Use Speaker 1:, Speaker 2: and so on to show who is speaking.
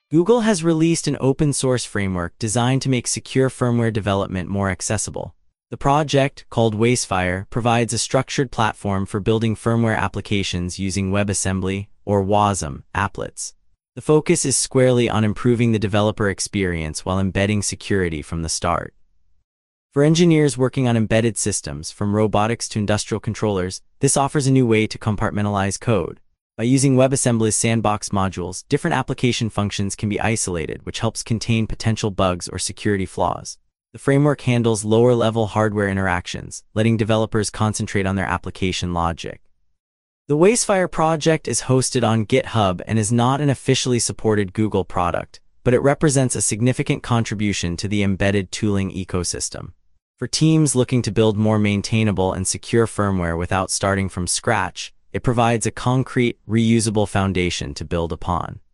Speaker 1: Google has released an open-source framework designed to make secure firmware development more accessible. The project, called Wacefire, provides a structured platform for building firmware applications using WebAssembly, or WASM, applets. The focus is squarely on improving the developer experience while embedding security from the start. For engineers working on embedded systems, from robotics to industrial controllers, this offers a new way to compartmentalize code. By using WebAssembly's sandbox modules, different application functions can be isolated, which helps contain potential bugs or security flaws. The framework handles lower-level hardware interactions, letting developers concentrate on their application logic. The Wacefire project is hosted on GitHub and is not an officially supported Google product, but it represents a significant contribution to the embedded tooling ecosystem. For teams looking to build more maintainable and secure firmware without starting from scratch, it provides a concrete, reusable foundation to build upon.